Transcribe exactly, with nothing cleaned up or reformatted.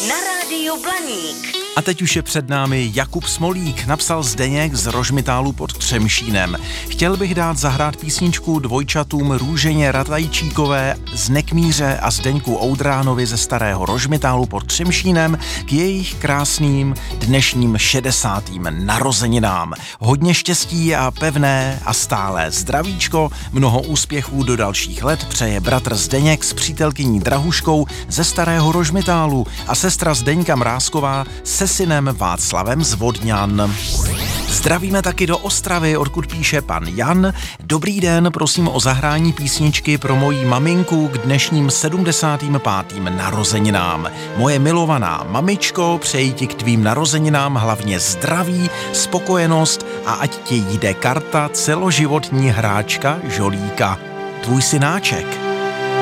na rádiu Blaník. A teď už je před námi Jakub Smolík, napsal Zdeněk z Rožmitálu pod Třemšínem. Chtěl bych dát zahrát písničku dvojčatům Růženě Ratajčíkové z Nekmíře a Zdeňku Oudránovi ze Starého Rožmitálu pod Třemšínem k jejich krásným dnešním šedesátým narozeninám. Hodně štěstí a pevné a stálé zdravíčko, mnoho úspěchů do dalších let přeje bratr Zdeněk s přítelkyní Drahuškou ze Starého Rožmitálu a sestra Zdeňka Mrázková se synem Václavem z Vodňan. Zdravíme taky do Ostravy, odkud píše pan Jan. Dobrý den, prosím o zahrání písničky pro moji maminku k dnešním sedmdesátým pátým narozeninám. Moje milovaná mamičko, přeji ti k tvým narozeninám hlavně zdraví, spokojenost a ať ti jde karta celoživotní hráčka Žolíka. Tvůj synáček.